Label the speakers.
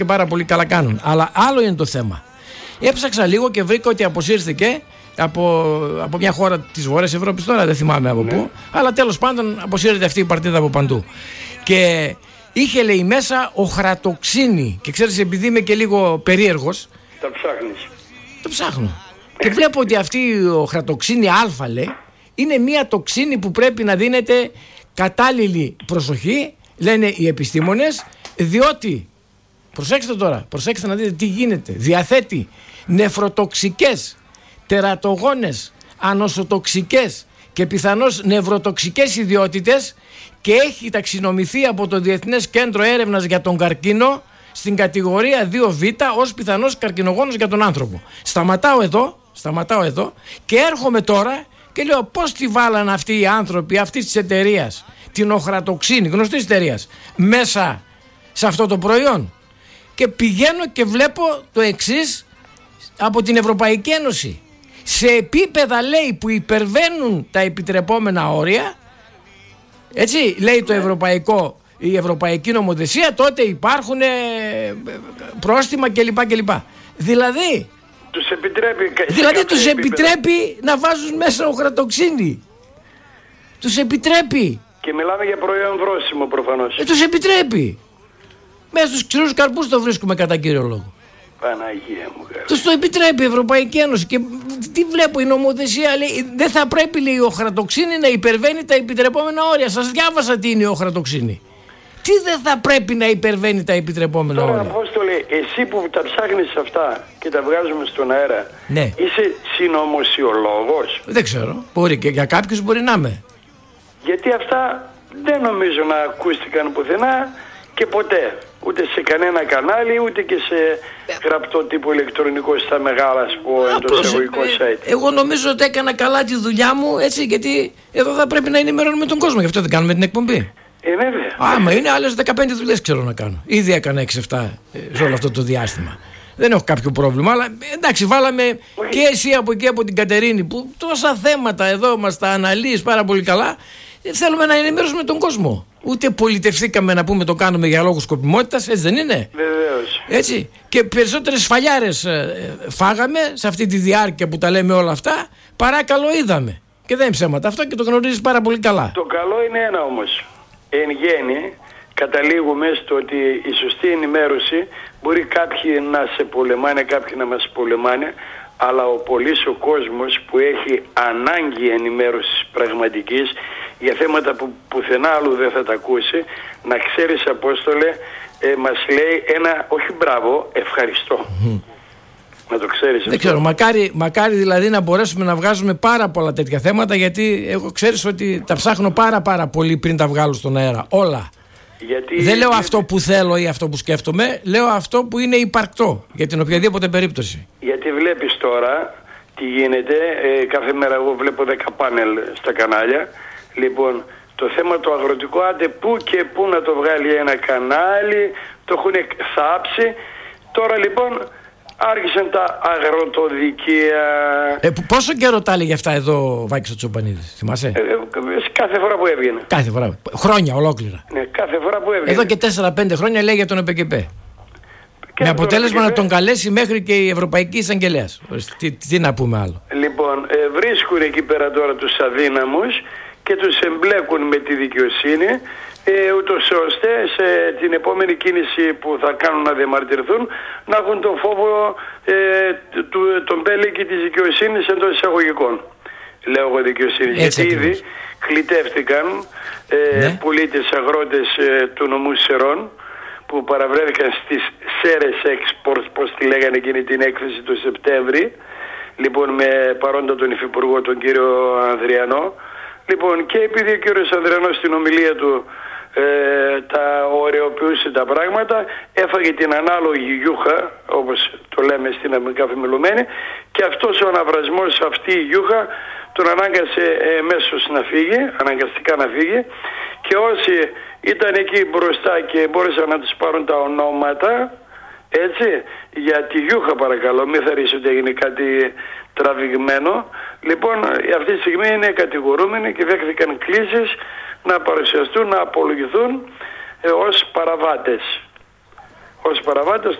Speaker 1: και πάρα πολύ καλά κάνουν. Αλλά άλλο είναι το θέμα. Έψαξα λίγο και βρήκα ότι αποσύρθηκε από μια χώρα της Βόρειας Ευρώπης, τώρα δεν θυμάμαι από πού, αλλά τέλος πάντων αποσύρεται αυτή η παρτίδα από παντού. Και είχε, λέει, μέσα οχρατοξίνη. Και ξέρεις, επειδή είμαι και λίγο περίεργος,
Speaker 2: τα ψάχνεις.
Speaker 1: το ψάχνω. Και βλέπω ότι αυτή η οχρατοξίνη Α, λέει, είναι μια τοξίνη που πρέπει να δίνεται κατάλληλη προσοχή, λένε οι επιστήμονες, διότι, προσέξτε τώρα, προσέξτε να δείτε τι γίνεται, διαθέτει νεφροτοξικές, τερατογόνες, ανοσοτοξικές και πιθανώς νευροτοξικές ιδιότητες και έχει ταξινομηθεί από το Διεθνές Κέντρο Έρευνας για τον Καρκίνο στην κατηγορία 2Β ως πιθανός καρκινογόνος για τον άνθρωπο. Σταματάω εδώ και έρχομαι τώρα και λέω πώς τη βάλαν αυτοί οι άνθρωποι αυτής της εταιρείας, την οχρατοξίνη, γνωστής εταιρείας, μέσα σε αυτό το προϊόν. Και πηγαίνω και βλέπω το εξής από την Ευρωπαϊκή Ένωση. Σε επίπεδα, λέει, που υπερβαίνουν τα επιτρεπόμενα όρια, έτσι λέει η Ευρωπαϊκή Νομοθεσία, τότε υπάρχουν πρόστιμα κλπ. Δηλαδή τους επιτρέπει να βάζουν μέσα οχρατοξίνη. Τους επιτρέπει.
Speaker 2: Και μιλάμε για προϊόν βρώσιμο προφανώς.
Speaker 1: Τους επιτρέπει. Μέσα στους ξηρούς καρπούς το βρίσκουμε κατά κύριο λόγο.
Speaker 2: Παναγία μου.
Speaker 1: Τους το επιτρέπει η Ευρωπαϊκή Ένωση. Και τι βλέπω, η νομοθεσία λέει δεν θα πρέπει, λέει, η οχρατοξίνη να υπερβαίνει τα επιτρεπόμενα όρια. Σας διάβασα τι είναι η οχρατοξίνη. Τι δεν θα πρέπει να υπερβαίνει τα επιτρεπόμενα όρια.
Speaker 2: Τώρα, Απόστολε, εσύ που τα ψάχνεις αυτά και τα βγάζουμε στον αέρα,
Speaker 1: ναι,
Speaker 2: είσαι συνωμοσιολόγος?
Speaker 1: Δεν ξέρω. Μπορεί και για κάποιους μπορεί να είμαι.
Speaker 2: Γιατί αυτά δεν νομίζω να ακούστηκαν πουθενά και ποτέ. Ούτε σε κανένα κανάλι, ούτε και σε γραπτό τύπο ηλεκτρονικό στα μεγάλα, εντός εισαγωγικών site.
Speaker 1: Εγώ νομίζω ότι έκανα καλά τη δουλειά μου, έτσι, γιατί εδώ θα πρέπει να ενημερώνουμε τον κόσμο. Γι' αυτό δεν κάνουμε την εκπομπή.
Speaker 2: Βέβαια.
Speaker 1: Άμα είναι άλλες 15 δουλειές ξέρω να κάνω. Ήδη έκανα 6-7 σε όλο αυτό το διάστημα. Δεν έχω κάποιο πρόβλημα, αλλά εντάξει, βάλαμε και εσύ από εκεί από την Κατερίνη που τόσα θέματα εδώ μας τα αναλύεις πάρα πολύ καλά. Θέλουμε να ενημερώσουμε τον κόσμο. Ούτε πολιτευθήκαμε να πούμε το κάνουμε για λόγους σκοπιμότητας, έτσι δεν είναι?
Speaker 2: Βεβαίως.
Speaker 1: Έτσι. Και περισσότερες σφαλιάρες φάγαμε σε αυτή τη διάρκεια που τα λέμε όλα αυτά, παρά καλό είδαμε. Και δεν είναι ψέματα αυτό και το γνωρίζεις πάρα πολύ καλά.
Speaker 2: Το καλό είναι ένα όμως. Εν γέννη, καταλήγουμε στο ότι η σωστή ενημέρωση μπορεί κάποιοι να σε πολεμάνε, κάποιοι να μας πολεμάνε, αλλά ο πολύς ο κόσμος που έχει ανάγκη ενημέρωσης πραγματικής για θέματα που πουθενά άλλου δεν θα τα ακούσει, να ξέρεις, Απόστολε, μας λέει ένα όχι μπράβο, ευχαριστώ. Να το ξέρεις.
Speaker 1: Δεν ξέρω, μακάρι δηλαδή να μπορέσουμε να βγάζουμε πάρα πολλά τέτοια θέματα, γιατί εγώ ξέρεις ότι τα ψάχνω πάρα πολύ πριν τα βγάλω στον αέρα, όλα.
Speaker 2: Γιατί
Speaker 1: δεν λέω αυτό που θέλω ή αυτό που σκέφτομαι, λέω αυτό που είναι υπαρκτό για την οποιαδήποτε περίπτωση.
Speaker 2: Γιατί βλέπεις τώρα τι γίνεται, κάθε μέρα εγώ βλέπω 10 πάνελ στα κανάλια. Λοιπόν, το θέμα το αγροτικό, άντε πού και πού να το βγάλει ένα κανάλι, το έχουν θάψει. Τώρα λοιπόν άρχισαν τα αγροτοδικεία.
Speaker 1: Πόσο καιρό τα έλεγε αυτά εδώ ο Βάκης ο Τσοπανίδης, θυμάσαι?
Speaker 2: Κάθε φορά που έβγαινε.
Speaker 1: Κάθε φορά, χρόνια ολόκληρα.
Speaker 2: Ναι, κάθε φορά που έβγαινε.
Speaker 1: Εδώ και 4-5 χρόνια λέει για τον ΕΠΚΠ. Με αποτέλεσμα να τον καλέσει μέχρι και η Ευρωπαϊκή Εισαγγελέας. Τι να πούμε άλλο.
Speaker 2: Λοιπόν, βρίσκουν εκεί πέρα τώρα τους αδύναμους και τους εμπλέκουν με τη δικαιοσύνη, ούτως ώστε σε την επόμενη κίνηση που θα κάνουν να διαμαρτυρηθούν να έχουν τον φόβο τον πέλεκη της δικαιοσύνης εντός εισαγωγικών. Λέω εγώ δικαιοσύνη, γιατί ήδη κλητεύτηκαν πολίτες αγρότες του νομού Σερών που παραβρέθηκαν στις Σέρες Export, πώς τη λέγανε εκείνη την έκθεση το Σεπτέμβρη, λοιπόν με παρόντα τον Υφυπουργό τον κύριο Ανδριανό. Λοιπόν, και επειδή ο κύριος Ανδριανός στην ομιλία του τα ωρεοποιούσε τα πράγματα, έφαγε την ανάλογη γιούχα, όπως το λέμε στην αμικαφημιλουμένη, και αυτός ο αναβρασμός, αυτή η γιούχα τον ανάγκασε μέσως να φύγει, αναγκαστικά να φύγει, και όσοι ήταν εκεί μπροστά και μπόρεσαν να τους πάρουν τα ονόματα, έτσι, για τη γιούχα παρακαλώ, μην θεωρείς ότι έγινε κάτι τραβηγμένο. Λοιπόν, αυτή τη στιγμή είναι κατηγορούμενοι και δέχθηκαν κλήσεις να παρουσιαστούν, να απολογηθούν ως παραβάτες. ως παραβάτας